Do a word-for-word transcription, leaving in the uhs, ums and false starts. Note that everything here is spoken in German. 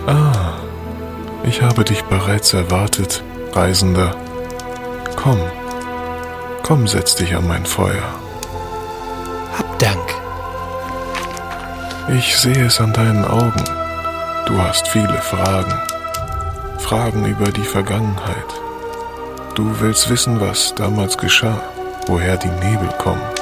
Ah, ich habe dich bereits erwartet, Reisender. Komm, komm, setz dich an mein Feuer. Hab Dank. Ich sehe es an deinen Augen. Du hast viele Fragen. Fragen über die Vergangenheit. Du willst wissen, was damals geschah, woher die Nebel kommen.